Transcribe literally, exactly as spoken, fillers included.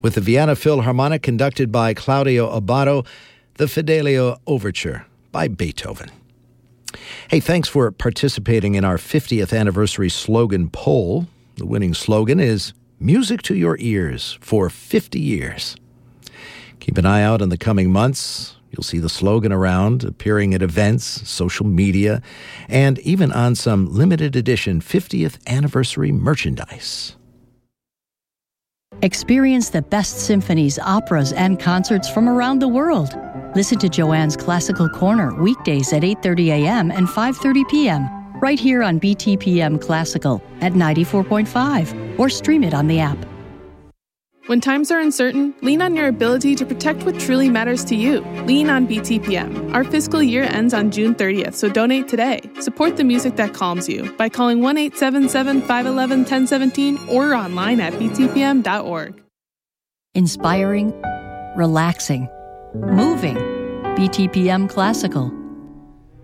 with the Vienna Philharmonic conducted by Claudio Abbado, the Fidelio Overture by Beethoven. Hey, thanks for participating in our fiftieth anniversary slogan poll. The winning slogan is Music to Your Ears for fifty years. Keep an eye out in the coming months. You'll see the slogan around, appearing at events, social media, and even on some limited edition fiftieth anniversary merchandise. Experience the best symphonies, operas, and concerts from around the world. Listen to Joanne's Classical Corner weekdays at eight thirty a.m. and five thirty p.m. right here on B T P M Classical at ninety-four point five or stream it on the app. When times are uncertain, lean on your ability to protect what truly matters to you. Lean on B T P M. Our fiscal year ends on June thirtieth, so donate today. Support the music that calms you by calling one eight seven seven, five one one, one zero one seven or online at b t p m dot org. Inspiring, relaxing, moving. B T P M Classical.